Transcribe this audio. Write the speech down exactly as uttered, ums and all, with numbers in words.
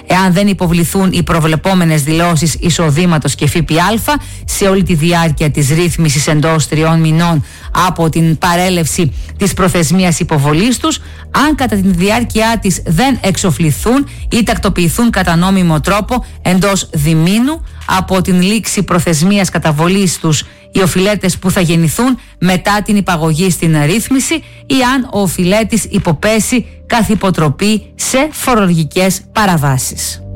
εάν δεν υποβληθούν οι προβλεπόμενες δηλώσεις εισοδήματος και ΦΠΑ σε όλη τη διάρκεια της ρύθμισης εντός τριών μηνών από την παρέλευση της προθεσμίας υποβολής τους, αν κατά τη διάρκεια της δεν εξοφληθούν ή τακτοποιηθούν κατά νόμιμο τρόπο εντός διμήνου από την λήξη προθεσμίας καταβολής τους οι οφειλέτες που θα γεννηθούν μετά την υπαγωγή στην ρύθμιση ή αν ο οφειλέτης υποπέσει καθ' υποτροπή σε φορολογικές παραβάσεις.